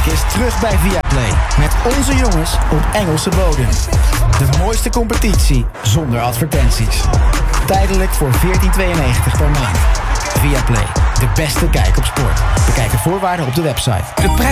is terug bij Viaplay. Met onze jongens op Engelse bodem. De mooiste competitie zonder advertenties. Tijdelijk voor €14,92 per maand. Viaplay, de beste kijk op sport. Bekijk de voorwaarden op de website.